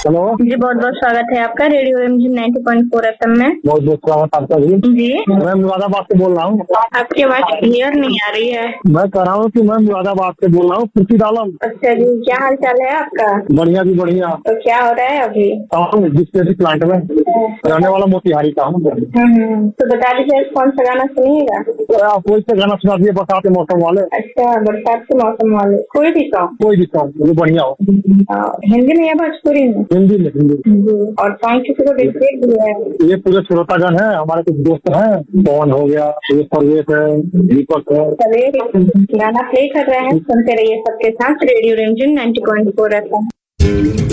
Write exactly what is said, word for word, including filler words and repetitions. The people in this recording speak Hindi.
हेलो जी, बहुत बहुत स्वागत है आपका radio MG ninety point four FM में। बहुत बहुत स्वागत आपका जी। जी, मैं मुरादाबाद से बोल रहा हूँ। आपकी आवाज क्लियर नहीं आ रही है। मैं कह रहा हूँ कि मैं मुरादाबाद से बोल रहा हूँ, खुर्शीद आलम। अच्छा जी, क्या हाल चाल है आपका? बढ़िया जी बढ़िया। तो क्या हो रहा है अभी? हूँ डिस्पेंसरी प्लांट में, रहने वाला मोतिहारी का हूँ। हम्म, तो बता दीजिए कौन सा गाना सुनिएगा? तो आप कोई से गाना सुना दिए बरसात के मौसम वाले। अच्छा, बरसात के मौसम वाले कोई भी सॉन्ग? कोई भी सॉन्ग जो बढ़िया हो, हिंदी में या भोजपुरी में? हिंदी में हिंदी। जी, और सॉन्ग किसी को डेडिकेट भी है? ये पूरे श्रोतागण है, हमारे कुछ दोस्त हैं, पवन हो गया, ये परवेश है, दीपक है। चलिए गाना प्ले कर रहे हैं, सुनते रहिए सबके साथ radio MG ninety point four FM.